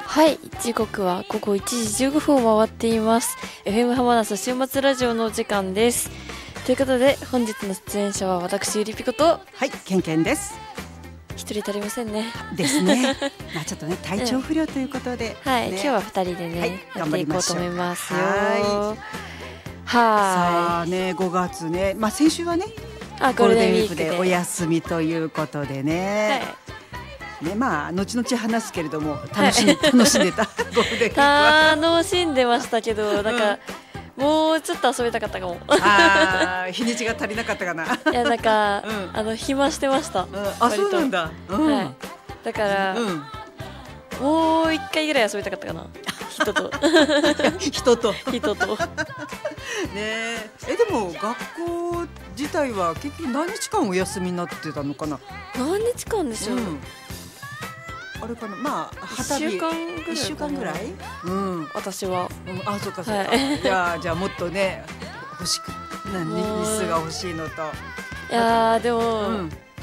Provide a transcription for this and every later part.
はい、時刻は午後1時15分を回っています。 FM 浜那須週末ラジオのお時間です。ということで本日の出演者は私ゆりぴことはい、けんけんです。 一人足りませんね。 ですね。まあちょっとね体調不良ということで、 はい、 ね、 今日は2人でね、 はい、 やっていこうと思いますよ。 はい。さあね、5月ね、まあ先週はねゴールデンウィークでお休みということでね。はいね、まあ後々話すけれども楽しんでたゴールデンウィークは楽しんでましたけど、なんか、もうちょっと遊びたかったかも。 日にちが足りなかったかな。 いや、なんか、暇してました。 あ、そうなんだ。 はい。だから、もう一回ぐらい遊びたかったかな。人と。 人と。 人と。 ねえ、でも学校自体は結局何日間お休みになってたのかな。 何日間でしょう。 あれかな、まあ 1週間ぐらい。私は。 あ、そうかそうか。じゃあもっとね欲しく日数が欲しいのと。 いやでも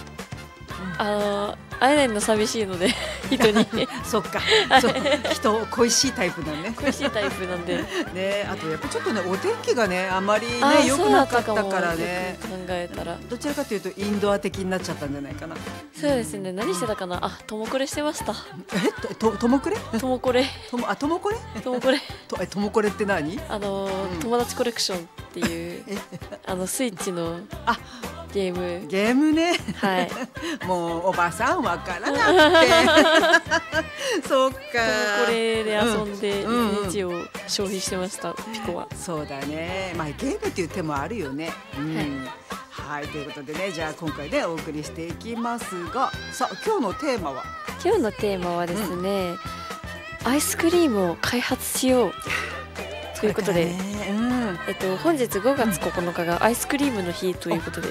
会えないの寂しいので人に。 そっか。人恋しいタイプだね。 恋しいタイプなんで。 ね、あとやっぱちょっとねお天気がねあまりね良くなかったからね。 考えたらどちらかというとインドア的になっちゃったんじゃないかな。 そうですね。何してたかな。あ、ともこれしてました。 ともくれ？ ともこれ。 ともこれ？ ともこれ。 ともこれって何？ 友達コレクションっていうスイッチのゲームね。はい。もうおばさんわからなくて。そうか。 これで遊んで一日を消費してました。ピコは。 そうだね。まあゲームっていう手もあるよね。はい、ということでね、じゃあ今回でお送りしていきますが、さあ今日のテーマは？ 今日のテーマはですね、アイスクリームを開発しようということで、本日5月9日がアイスクリームの日ということで、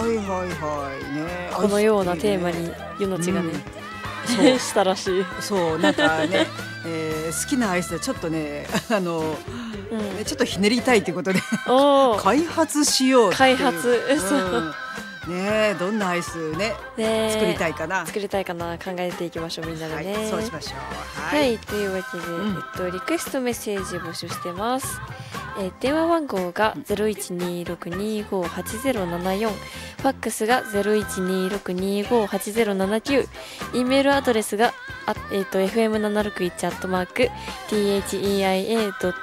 このようなテーマにゆのちがね、したらしい。 そう、なんかね、好きなアイスでちょっとね、ちょっとひねりたいってことで開発しよう。 開発。 ね、どんなアイスね作りたいかな考えていきましょう、みんなでね。 そうしましょう。 はい、というわけでリクエストメッセージ募集してます。電話番号が 0126258074、ファックスが 0126258079、E メールアドレスがfm761@theia.